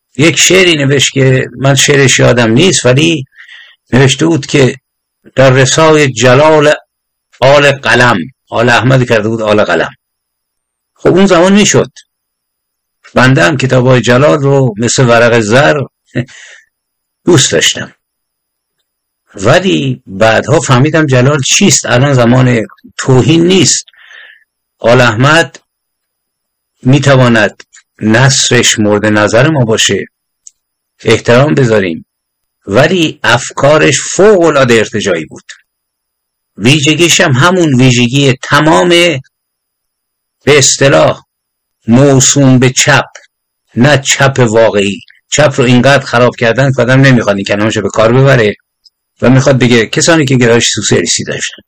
یک شعری نوشت که من شعرش یادم نیست، ولی نوشته بود که در رسای جلال آل قلم، آل احمد کرده بود آل قلم. خب اون زمان میشد. بنده هم کتابای جلال رو مثل ورق زر دوست داشتم، ولی بعدها فهمیدم جلال چیست. الان زمان توهین نیست. آل احمد میتواند نثرش مورد نظر ما باشه، احترام بذاریم، ولی افکارش فوق العاده ارتجاعی بود. ویژگیش هم همون ویژگی تمام به اصطلاح موسوم به چپ، نه چپ واقعی. چپ رو اینقدر خراب کردن که آدم نمیخواد این کلمه‌شو به کار ببره و میخواد بگه کسانی که گرایش سوسیالیستی داشتن.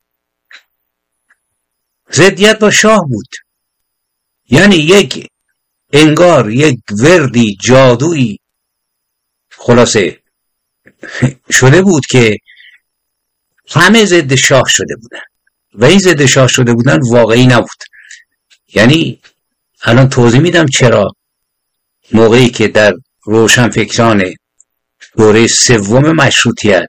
ضدیت با شاه بود، یعنی یک انگار یک وردی جادویی خلاصه شده بود که همه ضد شاه شده بودن و این ضد شاه شده بودن واقعی نبود. یعنی الان توضیح میدم چرا موقعی که در روشنفکران دوره سوم مشروطیت،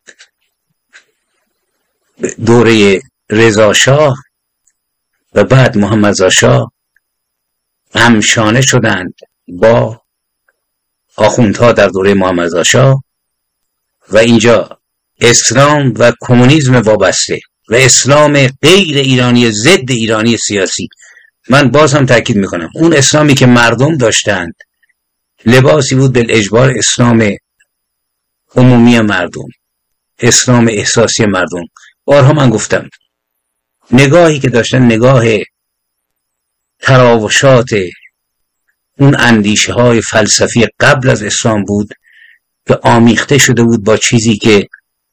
دوره رضا شاه و بعد محمد رضا شاه همشانه شدند با آخوندها در دوره محمد رضا شاه و اینجا اسلام و کمونیسم وابسته و اسلام غیر ایرانی ضد ایرانی سیاسی. من باز هم تاکید میکنم اون اسلامی که مردم داشتند لباسی بود بالاجبار اسلام عمومی مردم، اسلام احساسی مردم. بارها من گفتم نگاهی که داشتن نگاه تراوشات اون اندیشه های فلسفی قبل از اسلام بود که آمیخته شده بود با چیزی که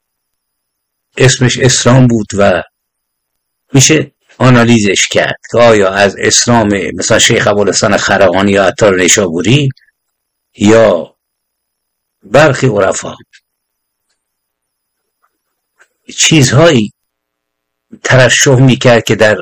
اسمش اسلام بود و میشه آنالیزش کرد که آیا از اسلام مثلا شیخ ابوالحسن خرقانی یا عطار نیشابوری یا برخی عرفا چیزهایی ترشح میکرد که در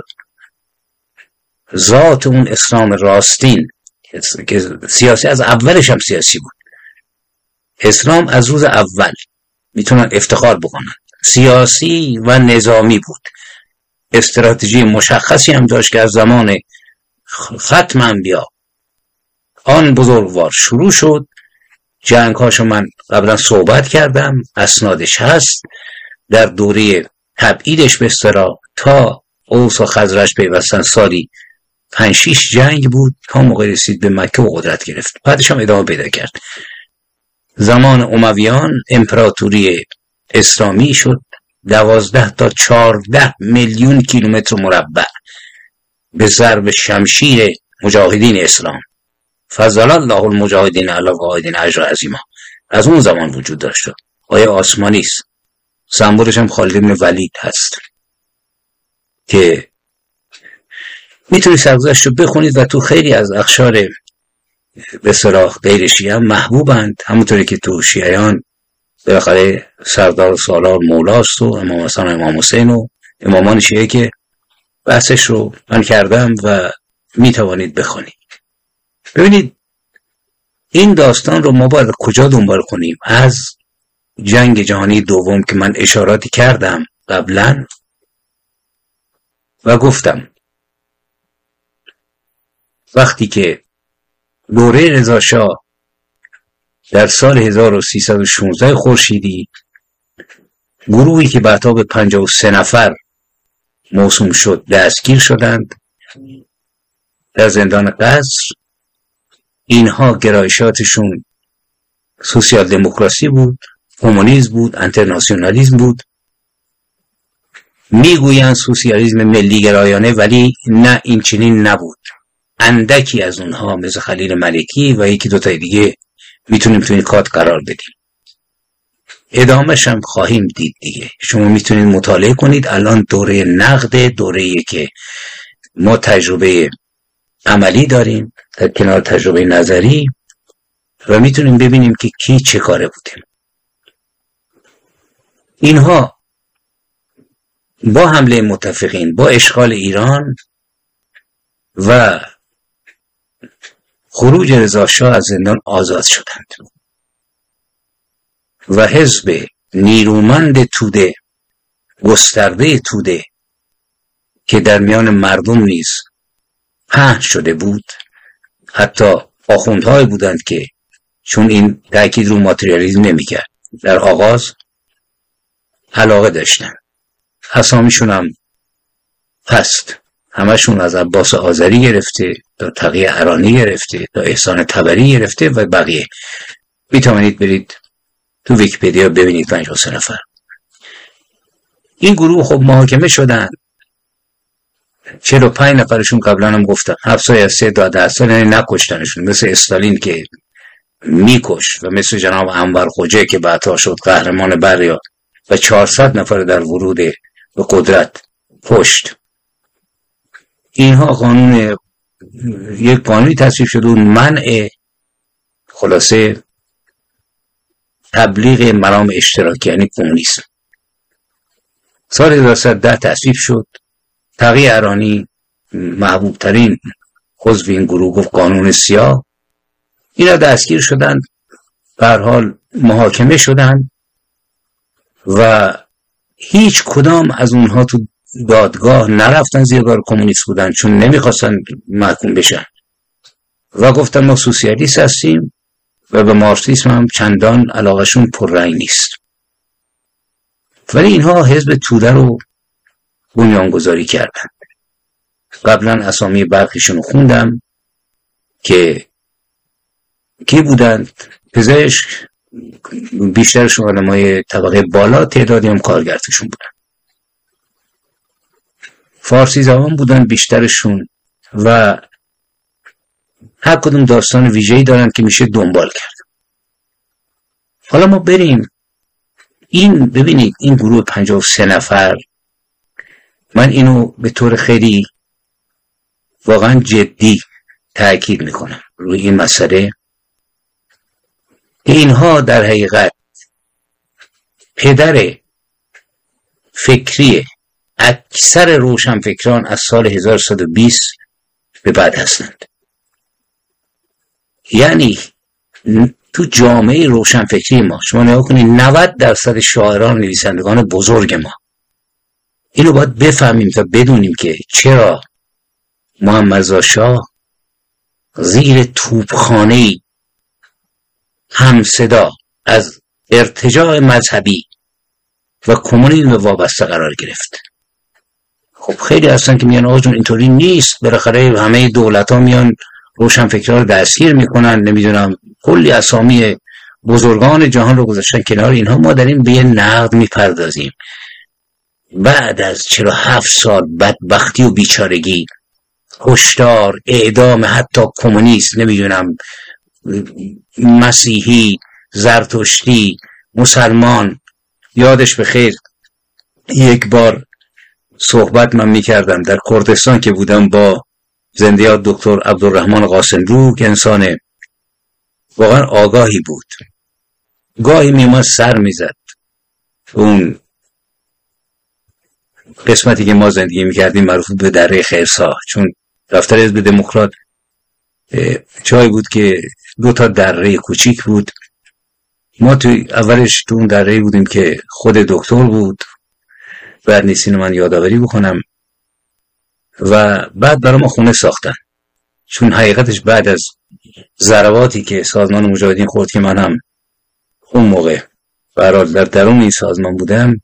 ذات اون اسلام راستین که سیاسی از اولش هم سیاسی بود. اسلام از روز اول میتونن افتخار بکنن سیاسی و نظامی بود. استراتژی مشخصی هم داشت که از زمان ختم انبیا آن بزرگوار شروع شد. جنگ هاشو من قبلا صحبت کردم، اسنادش هست. در دوره تبعیدش به اصطلاح تا اوس و خزرج پیوستن سالی 5-6 جنگ بود تا موقع رسید به مکه و قدرت گرفت. بعدش هم ادامه پیدا کرد. زمان امویان امپراتوری اسلامی شد 12 تا 14 میلیون کیلومتر مربع به ضرب شمشیر مجاهدین اسلام. فضل الله المجاهدین علی القاعدین اجر عظیما. از اون زمان وجود داشته. آیه آسمانی است. سمبولش هم خالد بن ولید هست که میتونید سرگذشت رو بخونید و تو خیلی از اقشار به اصطلاح غیر شیعه هم محبوبند، همونطوری که تو شیعیان بالاخره سردار و سالار مولاست و امام حسن و امام حسین و امامان شیعه که بحثش رو من کردم و میتوانید بخونید. ببینید این داستان رو ما باید کجا دنبال کنیم؟ از جنگ جهانی دوم که من اشاراتی کردم قبلا و گفتم وقتی که دوره رضا شاه در سال 1316 خورشیدی گروهی که بعدا به 53 نفر موسوم شد دستگیر شدند در زندان قصر. اینها گرایشاتشون سوسیال دموکراسی بود، کمونیسم بود، انترناسیونالیسم بود. میگویند سوسیالیسم ملی گرایانه، ولی نه، این چنین نبود. اندکی از اونها مثل خلیل ملکی و یکی دوتای دیگه میتونیم تو این کات قرار بدیم. ادامهش هم خواهیم دید دیگه. شما میتونید مطالعه کنید. الان دوره نقد، دوره‌ای که ما تجربه عملی داریم در کنار تجربه نظری و میتونیم ببینیم که کی چه کاره بودیم. اینها با حمله متفقین، با اشغال ایران و خروج رضا شاه از زندان آزاد شدند و حزب نیرومند توده، گسترده توده که در میان مردم نیز پهن شده بود، حتی آخوندهای بودند که چون این تأکید رو ماتریالیسم نمی‌کرد در آغاز علاقه داشتن، اسامیشون هم هست، همشون از عباس آذری گرفته تا تقی ارانی گرفته تا احسان طبری گرفته و بقیه. میتوانید برید تو ویکی‌پدیا ببینید 53 نفر. این گروه خب محاکمه شدن، 45 نفرشون قبلا هم گفتم 7 سال از 3 تا 10 سال، یعنی نکشتنشون، مثل استالین که میکش و مثل جناب انور خوجه که بعدها شد قهرمان بریا و 400 نفر در ورود به قدرت کشت. اینها یک قانونی تصویب شده و منع خلاصه تبلیغ مرام اشتراکی یعنی کمونیسم. سال 1910 تصویب شد. تقی ارانی محبوب ترین عضو این گروه گفت قانون سیاه. اینا دستگیر شدند، به هر حال محاکمه شدند و هیچ کدام از اونها تو دادگاه نرفتن زیر بار کمونیست بودن، چون نمیخواستن محکوم بشن و گفتن ما سوسیالیست هستیم و به مارکسیسم هم چندان علاقشون پررنگ نیست. ولی اینها حزب توده رو بنیانگذاری کردن. قبلا اسامی برخیشون خوندم که کی بودند؟ پزشک، بیشترشون علمای طبقه بالا، تعدادی هم کارگرتشون بودن. فارسی زبان بودن بیشترشون و هر کدوم داستان ویژه‌ای دارن که میشه دنبال کرد. حالا ما بریم ببینید این گروه 53 نفر، من اینو به طور خیلی واقعا جدی تأکید میکنم روی این مسئله که اینها در حقیقت پدر فکری اکثر روشنفکران از سال 1120 به بعد هستند. یعنی تو جامعه روشنفکری ما شما نگاه کنید 90% شاعران نویسندگان بزرگ ما، اینو باید بفهمیم تا بدونیم که چرا محمد رضا شاه زیر توپخانه‌ای همصدا از ارتجاع مذهبی و کمونیسم وابسته قرار گرفت. خب خیلی هستن که میگن آقا جون اینطوری نیست، بالاخره همه دولت‌ها میان روشنفکرها رو دستگیر میکنن، نمیدونم کلی اسامی بزرگان جهان رو گذاشتن کنار اینها، ما داریم به یه نقد میپردازیم. بعد از 47 سال بدبختی و بیچارگی، هشدار، اعدام حتی کمونیست، نمیدونم مسیحی، زرتشتی، مسلمان. یادش بخیر یک بار صحبت من میکردم در کردستان که بودم با زنده یاد دکتر عبدالرحمن قاسملو که انسان واقعا آگاهی بود. گاهی میومد سر میزد اون قسمتی که ما زندگی میکردیم معروف به دره خرسا، چون دفتر حزب دموکرات جایی بود که 2 تا دره کوچیک بود. ما تو اولش تو اون دره بودیم که خود دکتر بود، بعد نیستین من یادآوری بکنم، و بعد برای ما خونه ساختن، چون حقیقتش بعد از ضرباتی که سازمان مجاهدین خورد که من هم اون موقع برای در درون این سازمان بودم،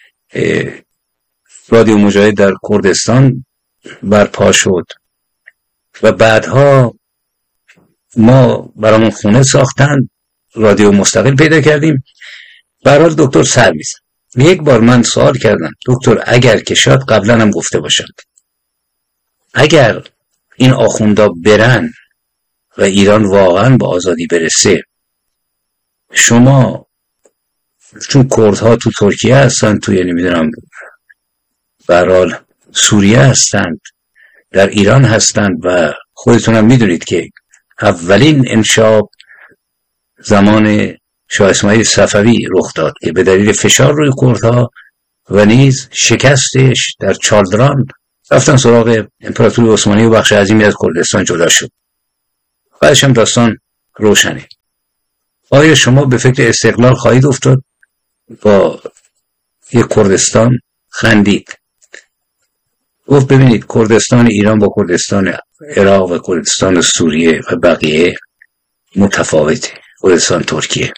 رادیو مجاهد در کردستان برپا شد و بعدها ما برامون خونه ساختن، رادیو مستقل پیدا کردیم. برای دکتر سر میزن. یک بار من سوال کردم دکتر اگر که شاید قبلا هم گفته باشم، اگر این آخوندا برن و ایران واقعا به آزادی برسه، شما چون کردها تو ترکیه هستن، توی نمیدونم برحال سوریه هستند، در ایران هستند و خودتون هم میدونید که اولین انشاب زمان شاه اسماعیل صفوی رخ داد که به دلیل فشار روی کردها و نیز شکستش در چالدران رفتن سراغ امپراتوری عثمانی و بخش عظیمی از کردستان جدا شد. بعدش هم داستان روشنه. آیا شما به فکر استقلال خواهید افتاد؟ با یک کردستان خندید. گفت ببینید کردستان ایران با کردستان عراق و کردستان سوریه و بقیه متفاوته. کردستان ترکیه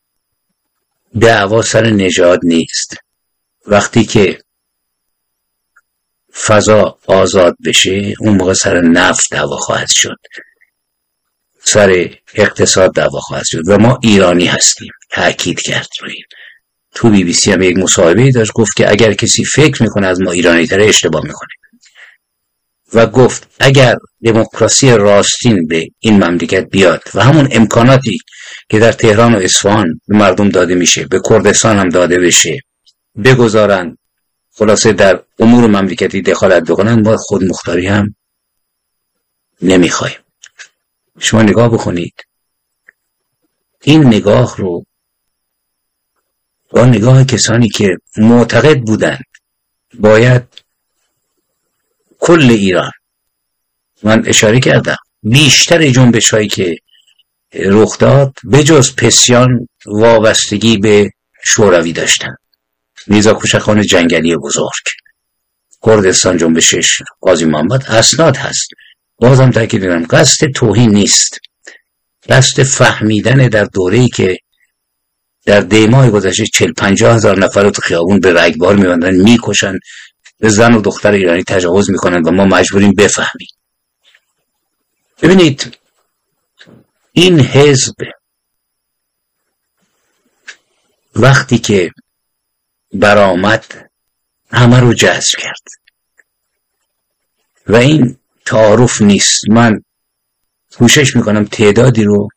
دعوا سر نژاد نیست. وقتی که فضا آزاد بشه اون موقع سر نفت دعوا خواهد شد، سر اقتصاد دعوا خواهد شد و ما ایرانی هستیم. تأکید کرد روی این. تو BBC هم یک مصاحبه داشت، گفت که اگر کسی فکر میکنه از ما ایرانی تره اشتباه میکنه و گفت اگر دموکراسی راستین به این مملکت بیاد و همون امکاناتی که در تهران و اصفهان به مردم داده میشه به کردستان هم داده بشه بگذارن، خلاصه در امور مملکتی دخالت بکنن، ما خود مختاری هم نمیخوایم. شما نگاه بکنید این نگاه رو با نگاه کسانی که معتقد بودند باید کل ایران، من اشاره کردم بیشتر جنبش هایی که رخ داد بجز پسیان وابستگی به شوروی داشتن. میرزا کوچکخان جنگلی بزرگ، کردستان جنبشش، قاضی محمد، اسناد هست. بازم تاکید می‌کنم قصد توهین نیست، قصد فهمیدن در دوره‌ای که در دیماه گذشته 40-50 هزار نفر رو تو خیابون به رگبار می‌بندن، میکشن، به زن و دختر ایرانی تجاوز میکنن و ما مجبوریم بفهمیم. ببینید این حزب وقتی که برآمد همه رو جذب کرد و این تعارف نیست. من کوشش میکنم تعدادی رو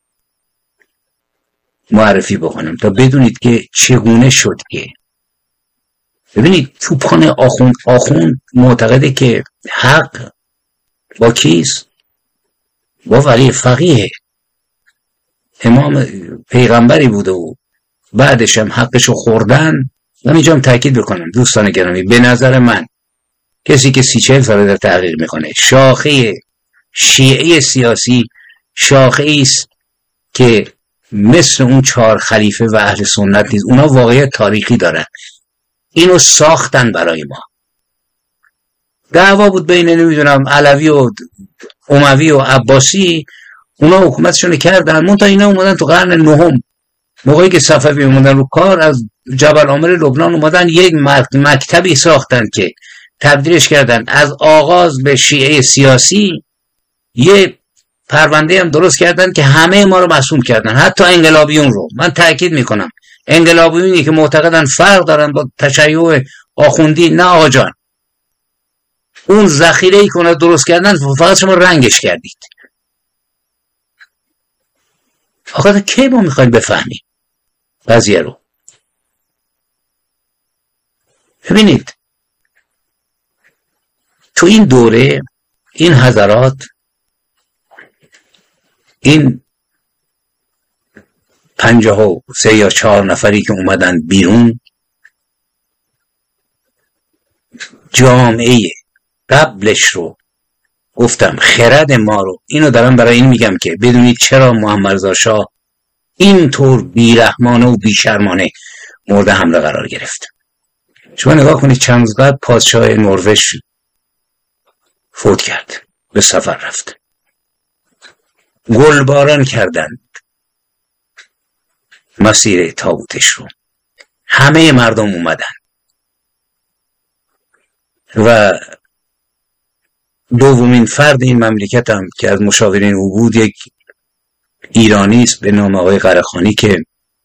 معرفی بکنم تا بدونید که چگونه شد. که ببینید توپخانه آخوند معتقده که حق با کیست؟ با ولی فقیه، امام پیغمبری بوده و بعدش هم حقشو خوردن. من اینجا هم تاکید بکنم دوستان گرامی، به نظر من کسی که 30-40 ساله در تحقیق میکنه شاخه شیعه سیاسی شاخه است که مثل اون 4 خلیفه و اهل سنت نیست. اونا واقعیت تاریخی دارن، اینو ساختن برای ما. دعوا بود بین نمیدونم علوی و اموی و عباسی، اونا حکومتشون کردن، منتها اینا اومدن تو قرن 9 موقعی که صفوی اومدن رو کار، از جبل عامر لبنان اومدن یک مکتبی ساختن که تبدیلش کردن از آغاز به شیعه سیاسی. یه پرونده هم درست کردن که همه ما رو مسئول کردن، حتی انقلابیون رو. من تاکید میکنم انقلابیونی که معتقدن فرق دارن با تشیع آخوندی، نه آقا جان، اون ذخیره‌ای که اونا درست کردن فقط شما رنگش کردید. آقا کی ما میخوایم بفهمیم قضیه رو؟ ببینید تو این دوره این حضرات، این 53 یا 4 نفری که اومدن بیرون، جامعه قبلش رو گفتم خرد ما رو، اینو دارم برای این میگم که بدونید چرا محمد رضا شاه اینطور بیرحمانه و بیشرمانه مورد حمله قرار گرفت. شما نگاه کنید چند روز بعد پادشاه نروژ فوت کرد، به سفر رفت، گلباران کردند مسیر تابوتش رو، همه مردم اومدن و دومین فرد این مملکت هم که از مشاورین او بود یک ایرانی است به نام آقای قره‌خانی که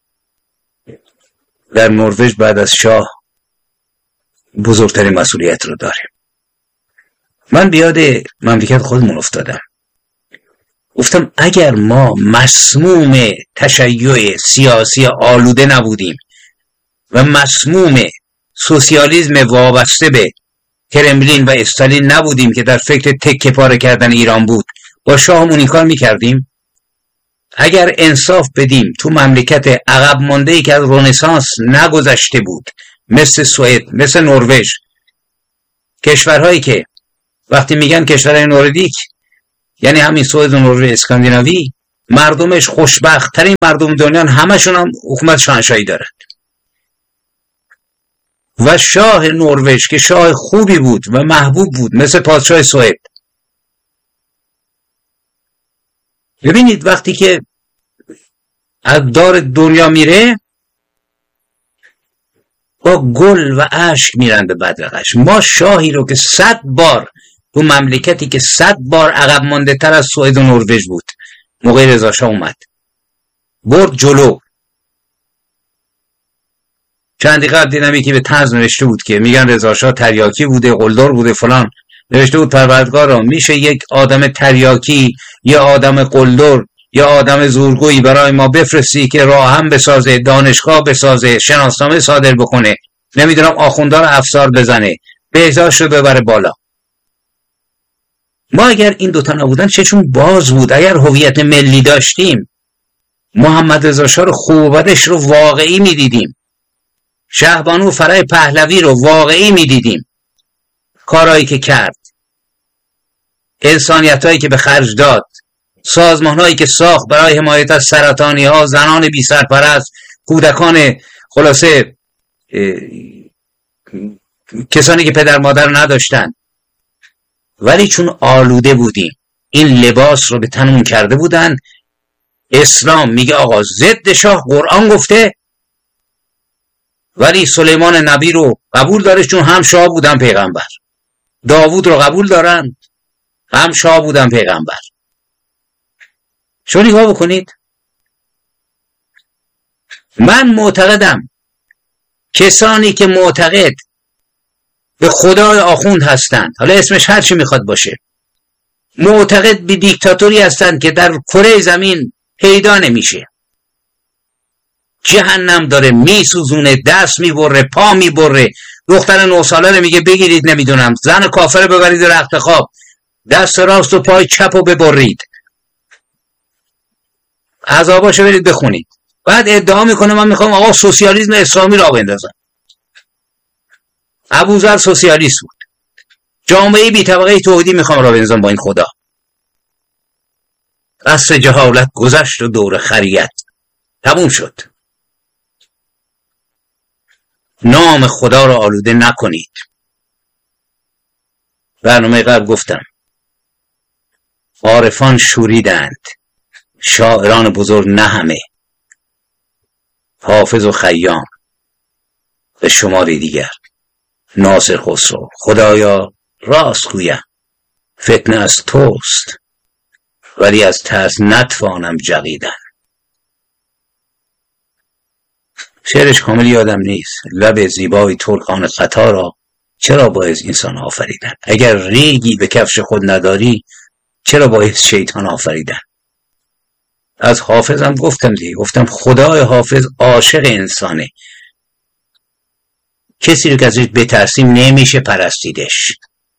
در نروژ بعد از شاه بزرگترین مسئولیت رو داره. من بیاد مملکت خودمون افتادم، گفتم اگر ما مسموم تشیع سیاسی آلوده نبودیم و مسموم سوسیالیسم وابسته به کرملین و استالین نبودیم که در فکر تکه پاره کردن ایران بود، با شاهمون این کار میکردیم؟ اگر انصاف بدیم تو مملکت عقب مانده‌ای که از رنسانس نگذشته بود، مثل سوئد، مثل نروژ، کشورهایی که وقتی میگن کشورهای نوردیک یعنی همین سوئد و نروژ اسکاندیناوی مردمش خوشبخت ترین مردم دنیا، همشون هم حکومت شاهنشاهی دارن. و شاه نروژ که شاه خوبی بود و محبوب بود مثل پادشاه سوئد. ببینید وقتی که از دار دنیا میره با گل و اشک میرن به بدرقش. ما شاهی رو که 100 بار، تو مملکتی که 100 بار عقب مانده تر از سوئد و نروژ بود، موقع رضا شاه اومد برد جلو. چندی قبل دیدم یکی به طنز نوشته بود که میگن رضا شاه تریاکی بوده، قلدر بوده فلان. نوشته بود پروردگارا میشه یک آدم تریاکی یا آدم قلدر یا آدم زورگویی برای ما بفرستی که راه هم بسازه، دانشگاه بسازه، شناسنامه صادر بکنه، نمیدونم آخوندا رو افسار بزنه، بهداشت رو ببره بالا. ما اگر این دوتا نبودن چشون باز بود. اگر هویت ملی داشتیم محمد رضا شاه رو خوب و بدش رو واقعی میدیدیم، شهبانو فرای پهلوی رو واقعی میدیدیم، کارهایی که کرد، انسانیتایی که به خرج داد، سازمانهایی که ساخت برای حمایت از سرطانی ها، زنان بی سرپرست، کودکان، خلاصه کسانی که پدر مادر نداشتن. ولی چون آلوده بودیم این لباس رو به تنمون کرده بودن. اسلام میگه آقا ضد شاه قرآن گفته، ولی سلیمان نبی رو قبول داره چون هم شاه بودن پیغمبر. داوود رو قبول دارن، هم شاه بودن پیغمبر. شو نگاه بکنید. من معتقدم کسانی که معتقد به خدای آخوند هستند، حالا اسمش هر چی میخواد باشه، معتقد به دیکتاتوری هستند که در کره زمین پیدا نمیشه، جهنم داره، میسوزونه، دست میبره، پا میبره، دختر 9 ساله رو میگه بگیرید، نمیدونم زن کافر ببرید رخت خواب، دست راست و پای چپ رو ببرید، عذاباشو برید بخونید. بعد ادعا میکنه من میخوام آقا سوسیالیسم اسلامی را بندازم. ابوذر سوسیالیست بود. جامعه بی طبقه توحیدی میخوام را بندازم با این خدا. عصر جهالت گذشت و دور خریت تموم شد. نام خدا را آلوده نکنید. برنامه قبل گفتم عارفان شوریدند، شاعران بزرگ نه همه، حافظ و خیام به شماری دیگر، ناصر خسرو. خدایا راست گویم فتنه از توست، ولی از ترس نتوانم جغیدن. شعرش کامل یادم نیست. لب زیبای ترکان خطا را چرا باعث انسان آفریدن؟ اگر ریگی به کفش خود نداری چرا باعث شیطان آفریدن؟ از حافظم گفتم دیگه، گفتم خدای حافظ عاشق انسانه، کسی رو که ازش بترسیم نمیشه پرستیدش.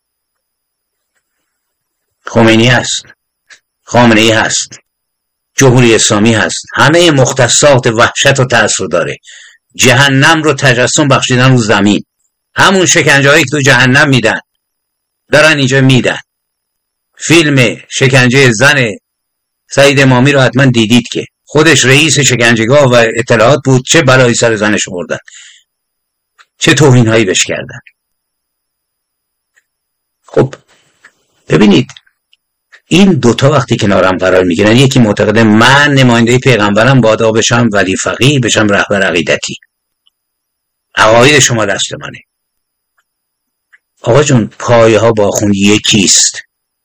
خمینی هست، خامنه ای هست، جمهوری اسلامی هست، همه مختصات وحشت و ترس رو داره. جهنم رو تجسم بخشیدن رو زمین، همون شکنجه هایی که تو جهنم میدن دارن اینجا میدن. فیلم شکنجه زن سعید امامی رو حتما دیدید که خودش رئیس شکنجهگاه و اطلاعات بود، چه بلایی سر زنش آوردن، چه توهین هایی بهش کردن. خب ببینید این دوتا وقتی کنارم قرار میگیرن، یکی معتقده من نماینده پیغمبرم باید بشم ولی فقیه، بشم رهبر عقیدتی، عقاید شما دست منه. آقا جون پایه ها با خون یکیست.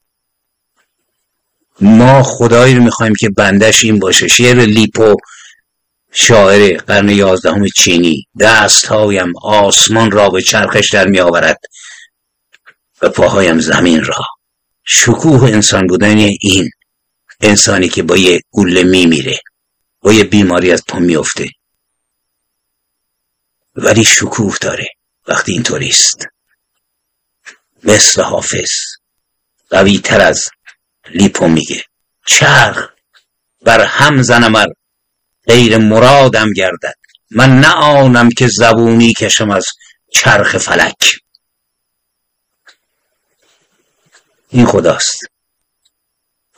ما خدایی رو میخوایم که بندش این باشه. شعر لیپو، شاعر قرن 11 چینی، دستهایم آسمان را به چرخش در می آورد و پاهایم زمین را. شکوه انسان بودن این انسانی که با یه گوله میمیره، با یه بیماری از پا میفته، ولی شکوه داره وقتی اینطوریست. مثل حافظ قوی تر از لیپو میگه چرخ بر هم زنم غیر مرادم گردد، من نه آنم که زبونی کشم از چرخ فلک. این خداست.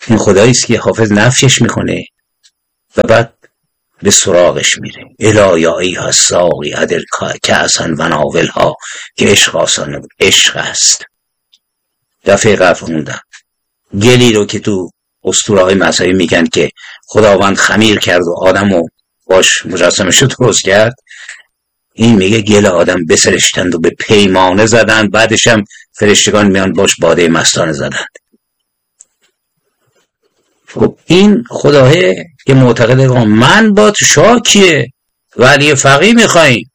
این خدایی است که حافظ نفیش میکنه و بعد به سراغش میره. الا ایها الساقی عدل کأسا و ناولها که عشق آسان بود، عشق است. دفعه قبل خوندم گلی رو که تو اسطوره‌های مذهبی میگن که خداوند خمیر کرد و آدمو باش مجسمش رو درست کرد، این میگه گل آدم بسرشتند و به پیمانه زدند، بعدش هم فرشتگان میان باش باده مستانه زدند. خب این خداه که معتقده من با شاه کیه؟ ولی فقیه میخواییم.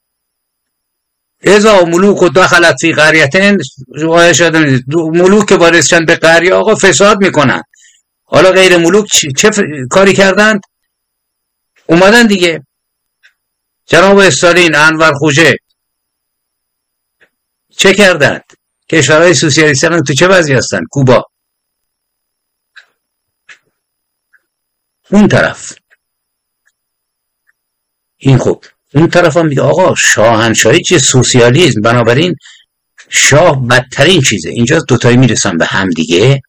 ازا ملوک و دخلت فی قریتن، ملوک که وارثشن به قریه آقا فساد میکنن. حالا غیر ملوک چه کاری کردند؟ اومدن دیگه. جناب استالین، انور خوجه چه کردند؟ کشورهای سوسیالیستی الان تو چه وضعی هستن؟ کوبا. اون طرف این خب اون طرف هم میگه آقا شاهنشاهی چیه؟ سوسیالیسم. بنابراین شاه بدترین چیزه. اینجا دوتایی میرسن به هم دیگه.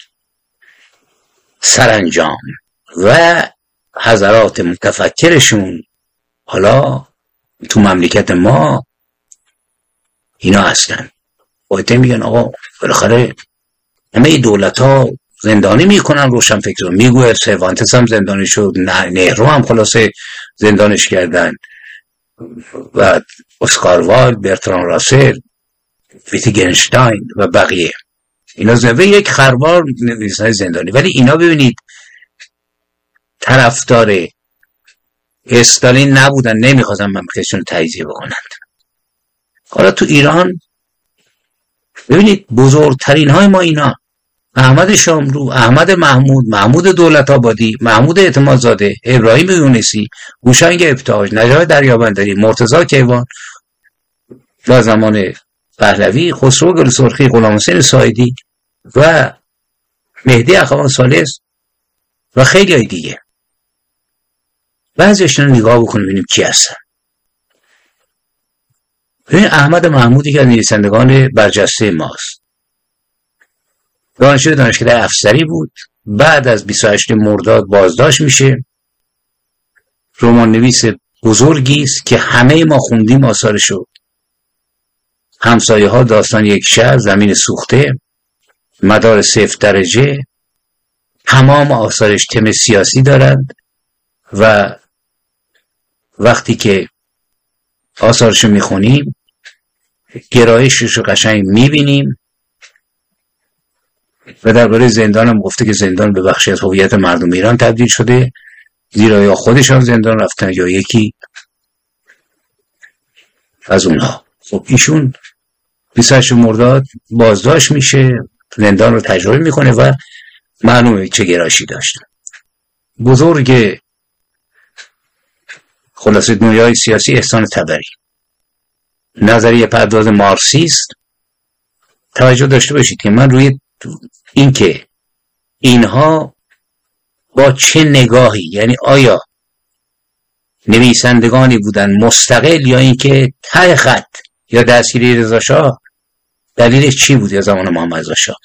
سرانجام و حضرات متفکرشون حالا تو مملکت ما اینا هستن، باید میگن آقا بالاخره همه دولت ها زندانی میکنن روشن فکر رو. میگوه سروانتس هم زندانی شد، نهرو هم خلاصه زندانش کردن و اسکار وایلد، برتران راسل، ویتگنشتاین و بقیه. اینا زنده یک خروار نویسنده زندانی. ولی اینا ببینید طرفدار استالین نبودن، نمیخواستن مملکتشون تجزیه بکنند. حالا تو ایران ببینید بزرگترین های ما اینا: احمد شاملو، احمد محمود، محمود دولت آبادی، محمود اعتمادزاده، ابراهیم یونسی، هوشنگ ابتهاج، نجات دریابندری، مرتضی کیوان و زمان پهلوی، خسرو گل سرخی، غلام حسین سایدی و مهدی اخوان ثالث و خیلی های دیگه. بعضیشون رو نگاه بکنیم ببینیم کی هستن. ببین احمد محمودی که از نویسندگان برجسته ماست، دانشجوی دانشکده افسری بود، بعد از 28 مرداد بازداشت میشه. رمان نویس بزرگی است که همه ما خوندیم آثارشو: همسایه ها، داستان یک شهر، زمین سوخته، مدار 0 درجه. تمام آثارش تم سیاسی دارند و وقتی که آثارشو میخونیم گرایششو قشنگ میبینیم. و درباره زندان هم گفته که زندان به بخشی از هویت مردم ایران تبدیل شده، زیرا یا خودشان زندان رفتن یا یکی از اونها. خب ایشون 28 مرداد بازداشت میشه، زندان رو تجربه میکنه و معلومه چه گرایشی داشت. بزرگ خلاصه دنیای سیاسی احسان طبری، نظریه پرداز مارکسیست. توجه داشته باشید که من روی این که اینها با چه نگاهی، یعنی آیا نویسندگانی بودن مستقل یا اینکه ته خط یا دستگیری رضا شاه، دلیلش چی بود؟ یا زمان محمد رضا شاه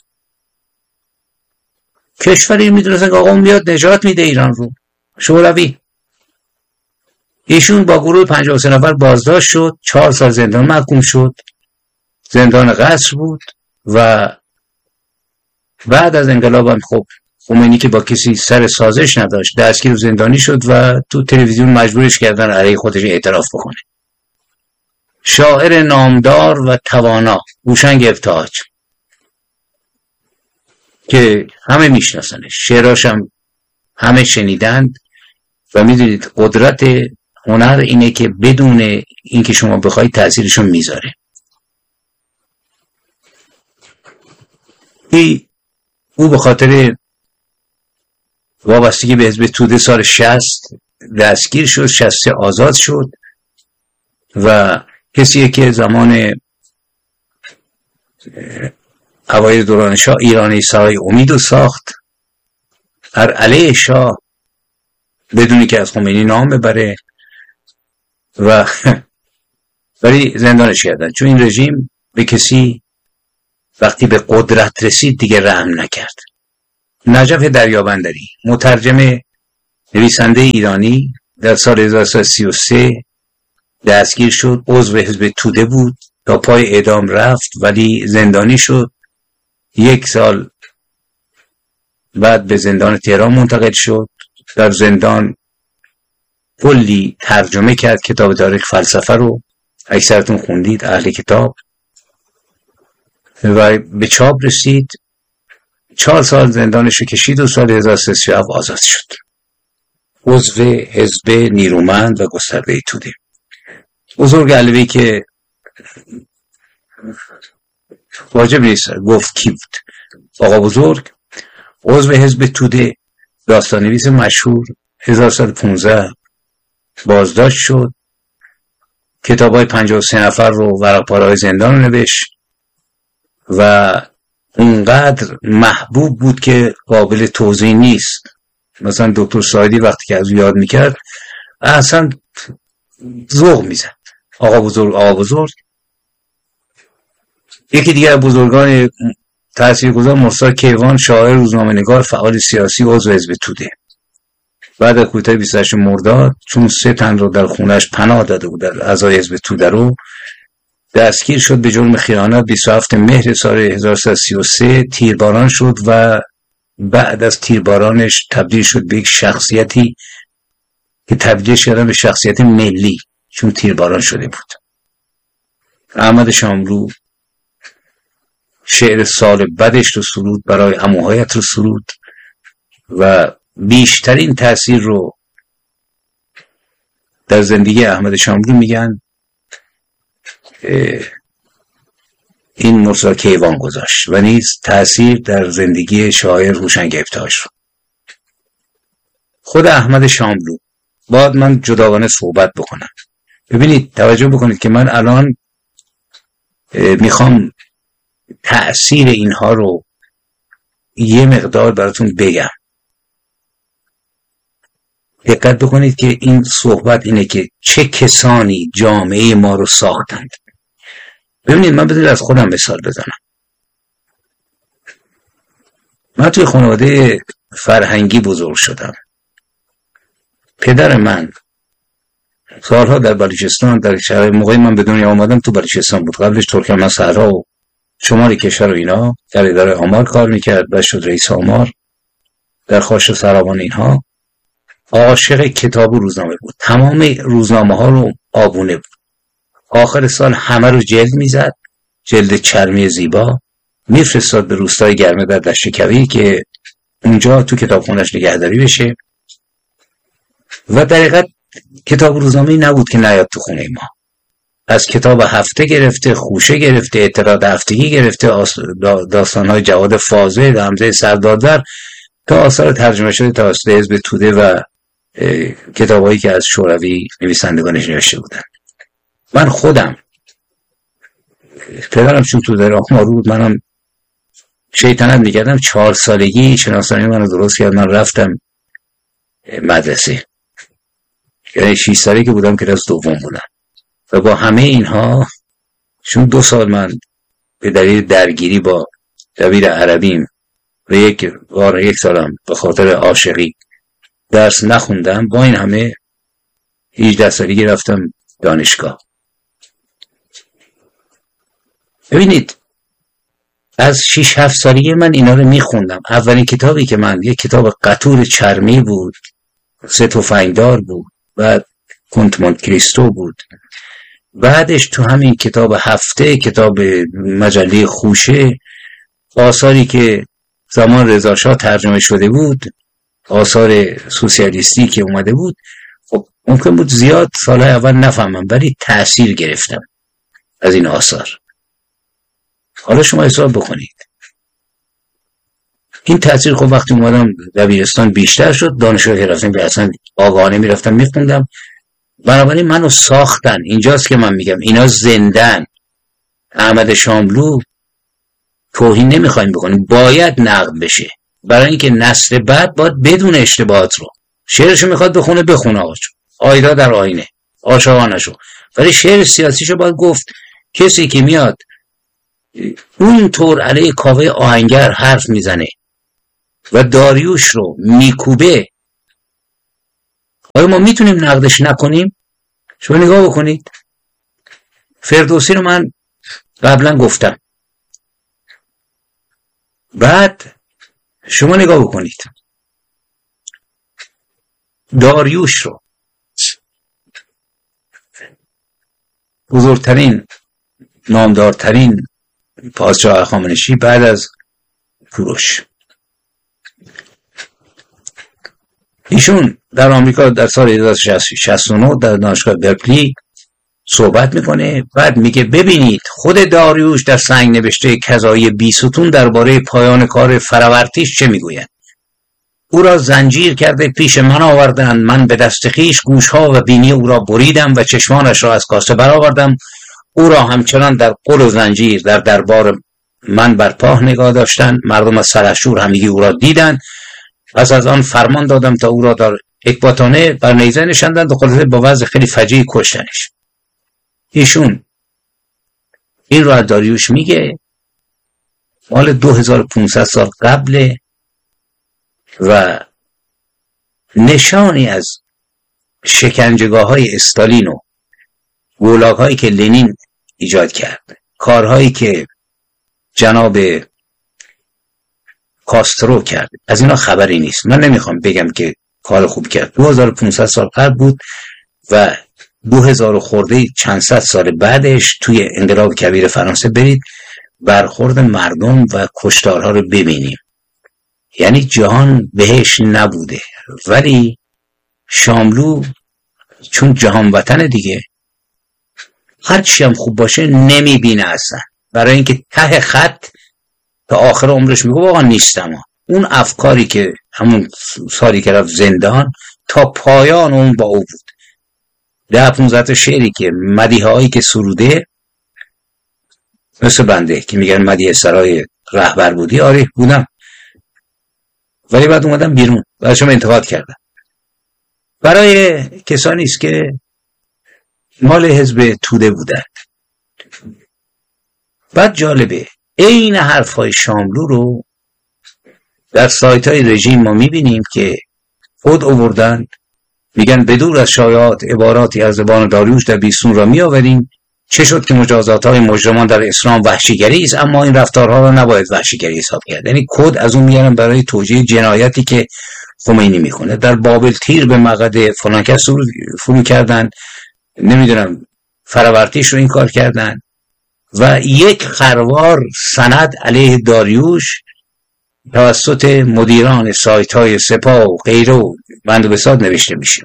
کشوری میدونستن که آقا اون میاد نجات میده ایران رو، شوروی. ایشون با گروه 53 نفر بازداشت شد، 4 سال زندان محکوم شد. زندان قصر بود و بعد از انقلاب هم خب خمینی که با کسی سر سازش نداشت دستگیر و زندانی شد و تو تلویزیون مجبورش کردن علیه خودش اعتراف بکنه. شاعر نامدار و توانا هوشنگ ابتهاج که همه میشناسنش، شعراش هم همه شنیدند و میدونید قدرت هنر اینه که بدون اینکه شما بخواید تأثیرشون میذاره. او به خاطر وابستگی به حزب توده سال 60 دستگیر شد، 63 آزاد شد و کسیه که زمان اوایل دوران شاه ایرانی سرای امید رو ساخت بر علیه شاه بدونی که از خمینی نام ببره و ولی زندانش کردن، چون این رژیم به کسی وقتی به قدرت رسید دیگه رحم نکرد. نجف دریابندری مترجم نویسنده ایرانی در سال 1933 دستگیر شد. عضو حزب توده بود، تا پای اعدام رفت ولی زندانی شد. 1 سال بعد به زندان تهران منتقل شد. در زندان کلی ترجمه کرد کتاب تاریخ فلسفه رو، اکثرتون خوندید اهل کتاب، و به چاپ رسید. 4 سال زندانش رو کشید و سال 1337 آزاد شد. عضو حزب نیرومند و گسترده توده. بزرگ علوی که واجب نیست گفت کی بود، آقا بزرگ عضو حزب توده، داستان‌نویس مشهور، 1915 بازداشت شد. کتابای 53 نفر رو ورق پاره‌های زندان رو نوشت و اونقدر محبوب بود که قابل توضیح نیست. مثلا دکتر سایدی وقتی که از او یاد میکرد اصلا ذوق میزد. آقا بزرگ آقا بزرگ. یکی دیگر بزرگان تاثیرگذار مرتضی کیوان، شاعر، روزنامه‌نگار، فعال سیاسی، عضو حزب توده. بعد از کودتای 28 مرداد چون 3 تن رو در خونش پناه داده بود در اعضای حزب توده رو، دستگیر شد به جرم خیانت. 27 مهر سال 1333 تیرباران شد و بعد از تیربارانش تبدیل شد به یک شخصیتی که تبدیل شد به شخصیت ملی، چون تیرباران شده بود. احمد شاملو شعر سال بدش رو سرود، برای عموهایت رو سرود و بیشترین تأثیر رو در زندگی احمد شاملو میگن این مرتضی کیوان گذاشت و نیز تأثیر در زندگی شاعر هوشنگ ابتهاج رو. خود احمد شاملو باید من جداگانه صحبت بکنم. ببینید، توجه بکنید که من الان میخوام تأثیر اینها رو یه مقدار براتون بگم. دقت بکنید که این صحبت اینه که چه کسانی جامعه ما رو ساختند. ببینید، من بذارید از خودم مثال بزنم. من توی خانواده فرهنگی بزرگ شدم. پدر من سالها در بلوچستان، در شهر موقعی من به دنیا آمدم تو بلوچستان بود، قبلش ترکمن صحرا و شمال کشور و اینا، در اداره آمار کار میکرد و شد رئیس آمار در خاش و سرابان اینها. عاشق کتاب و روزنامه بود، تمام روزنامه ها رو آبونه بود. آخر سال همه رو جلد میزد، جلد چرمی زیبا، میفرستاد به روستای گرمه در دشت کویر که اونجا تو کتابخونه‌اش نگهداری بشه. و در حقیقت کتاب روزنامه‌ای نبود که نیاد تو خونه ما. از کتاب هفته گرفته، خوشه گرفته، اطلاعات هفتگی گرفته، داستان‌های جواد فاضل، حمزه سردادور، تا آثار ترجمه شده توسط حزب توده و کتاب‌هایی که از شوروی نویسندگانش نوشته بودن. من خودم، پدرم چون تو در آمار بود، منم شیطنت می‌کردم. 4 سالگی شناسنامه منو درست کرد، من رفتم مدرسه. یعنی 6 سالگی که بودم کلاس دوم بودم و با همه اینها، چون 2 سال من به دلیل درگیری با دبیر عربیم و 1 سالم به خاطر عاشقی درس نخوندم، با این همه 18 سالگی رفتم دانشگاه. ببینید، از 6-7 سالگی من اینا رو میخوندم. اولین کتابی که من، یک کتاب قطور چرمی بود، 3 تفنگدار بود، بعد کنت مونت کریستو بود. بعدش تو همین کتاب هفته، کتاب مجله خوشه، آثاری که زمان رضا شاه ترجمه شده بود، آثار سوسیالیستی که اومده بود. خب ممکن بود زیاد سالهای اول نفهمم، ولی تأثیر گرفتم از این آثار. حالا شما حساب بکنید این تأثیر. خب وقتی اومدم دبیرستان بیشتر شد، دانشگاه که رفتم اصلا آگاهانه میرفتم میخوندم. بنابراین منو ساختن. اینجاست که من میگم اینا زندن. احمد شاملو توهین نمیخوایم بکنیم، باید نقد بشه، برای اینکه نسل بعد باید بدون اشتباهات رو. شعرشو میخواد بخونه آقاچو، آیدا در آینه، عاشقانشو، ولی شعر سیاسیشو باید گفت. کسی که میاد اون طور علیه کاوه آهنگر حرف میزنه، و داریوش رو میکوبه، آیا ما میتونیم نقدش نکنیم؟ شما نگاه بکنید، فردوسی رو من قبلا گفتم، بعد شما نگاه بکنید داریوش رو، بزرگترین نامدارترین پادشاه هخامنشی بعد از کوروش، ایشون در آمریکا در سال 1969 در دانشگاه برکلی صحبت میکنه، بعد میگه ببینید خود داریوش در سنگ نوشته کذایی بیستون درباره پایان کار فراورتیش چه میگوید. او را زنجیر کرده پیش من آوردند، من به دست خویش گوشها و بینی او را بریدم و چشمانش را از کاسه برآوردم. او را همچنان در قل و زنجیر در دربار من بر پاه نگاه داشتند. مردم از سلحشور همگی او را دیدند. پس از آن فرمان دادم تا او را در اکباتانه بر نیزه نشاندند و خلاصه با وضع خیلی فجیعی کشتنش. ایشون این را داریوش میگه مال 2500 سال قبل و نشانی از شکنجهگاه های استالین و گولاگ هایی که لنین ایجاد کرد، کارهایی که جناب کاسترو کرد، از اینا خبری نیست. من نمیخوام بگم که کار خوب کرد. 2500 سال قبل بود و 2000 خورده چند صد سال بعدش توی انقلاب کبیر فرانسه برید برخورد مردم و کشتارها رو ببینیم. یعنی جهان بهش نبوده، ولی شاملو چون جهان وطن دیگه هرچی هم خوب باشه نمیبینه اصلا، برای اینکه ته خط تا آخر عمرش میگه واقعا نیستم. اون افکاری که همون سالی که رفت زندان تا پایان اون با او بود. 10-15 تا شعری که مدیحه هایی که سروده مثل بنده که میگن مدیحه سرای رهبر بودی، آره بودم، ولی بعد اومدم بیرون و شما انتقاد کردم. برای کسانی است که مال حزب توده بودند. بعد جالبه این حرفهای شاملو رو در سایت های رژیم ما میبینیم که خود آوردن، میگن بدور از شایعات عباراتی از زبان داریوش در بیستون را میآوریم. چه شد که مجازات های مجرمان در اسلام وحشیگری است، اما این رفتارها را نباید وحشیگری حساب کرد. یعنی کد از اون میارن برای توجیه جنایتی که خمینی میکنه. در بابل تیر به مقد فلان کس فرو کردن، نمیدونم فراورتیش رو این کار کردن و یک خروار سند علیه داریوش توسط مدیران سایت های سپاه و غیره و بند و بساط نوشته میشه.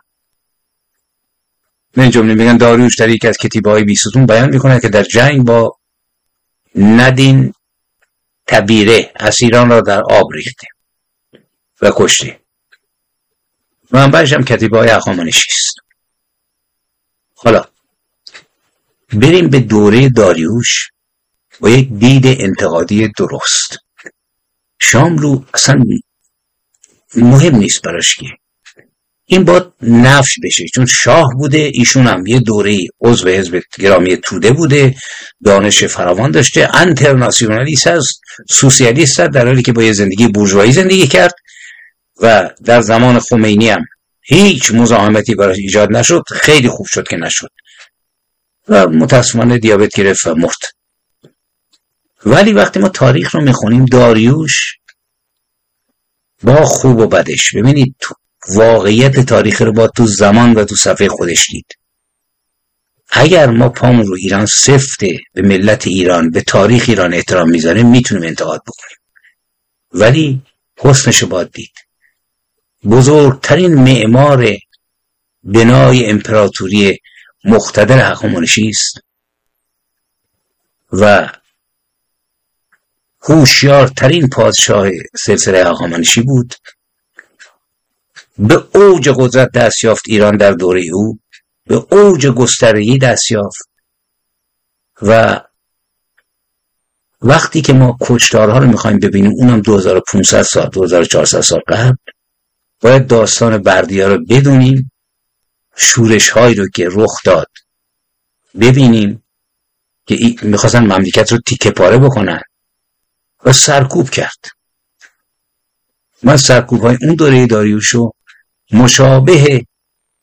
من جمله میگن داریوش در یک از کتیبه های بیستون بیان میکنه که در جنگ با ندین تبیره اسیران را در آب ریخته و کشته. منبعش هم کتیبه های هخامنشی است. حالا بریم به دوره داریوش با یک دید انتقادی درست. شاملو اصلا مهم نیست براش که این باید نفش بشه، چون شاه بوده، ایشون هم یه دوره عضو حزب گرامی توده بوده، دانش فراوان داشته، انترناسیونالیست هست، سوسیالیست هست، در حالی که با یه زندگی بورژوایی زندگی کرد و در زمان خمینی هم هیچ مزاحمتی براش ایجاد نشد. خیلی خوب شد که نشد و متاسفانه دیابت گرفت و مرد. ولی وقتی ما تاریخ رو میخونیم، داریوش با خوب و بدش، ببینید واقعیت تاریخ رو با تو زمان و تو صفحه خودش دید. اگر ما پامون رو ایران سفته به ملت ایران، به تاریخ ایران احترام میذاریم، میتونیم انتقاد بکنیم، ولی حسنش رو باید دید. بزرگترین معمار بنای امپراتوری مقتدر هخامنشی است و هوشیارترین پادشاه سلسله هخامنشی بود. به اوج قدرت دست یافت ایران در دوره او، به اوج گستردگی دست یافت و وقتی که ما کشتارها رو میخوایم ببینیم، اونم 2500 سال 2400 سال قبل، باید داستان بردیا رو بدونیم، شورش هایی رو که رخ داد ببینیم که میخواستن مملکت رو تیکه پاره بکنن و سرکوب کرد من سرکوب‌های اون دوره داریوشو مشابه